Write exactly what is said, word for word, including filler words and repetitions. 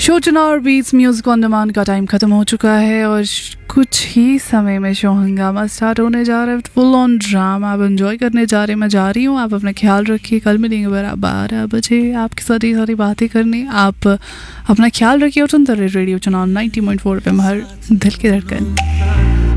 Show चुनाव beats music on demand का time खत्म हो चुका है और कुछ ही समय में शो हंगामा स्टार्ट होने जा रहा है। फुल ऑन ड्रामा आप एंजॉय करने जा रहे हैं। मैं जा रही हूँ, आप अपना ख्याल रखिए। कल मिलेंगे बराबर बारह बजे आपके साथ ये सारी बातें करनी। आप अपना ख्याल रखिए और सुनते रहिए रेडियो चुनाव नाइंटी पॉइंट फोर पे हर दिल की धड़कन।